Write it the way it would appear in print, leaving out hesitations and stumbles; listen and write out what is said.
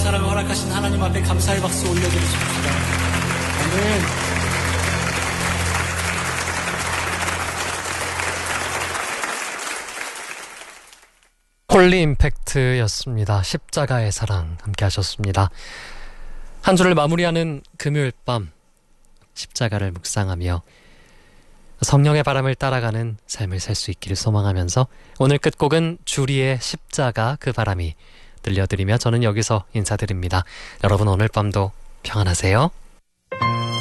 사람을 허락하신 하나님 앞에 감사의 박수 올려드리십시다. 아멘. 홀리 임팩트였습니다. 십자가의 사랑 함께 하셨습니다. 한 주를 마무리하는 금요일 밤, 십자가를 묵상하며 성령의 바람을 따라가는 삶을 살 수 있기를 소망하면서 오늘 끝곡은 주리의 십자가 그 바람이 들려드리며 저는 여기서 인사드립니다. 여러분 오늘 밤도 평안하세요.